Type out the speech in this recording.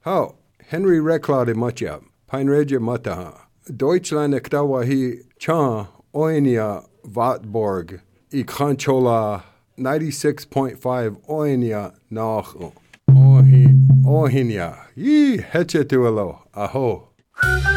How? Henry Reclade Matja, Peinregia Mataha. Deutschland Ektawahi Cha Oinia Vatborg, Ikhanchola 96.5 Oinia Nach Ohinia. Ye Hechetuelo, Aho.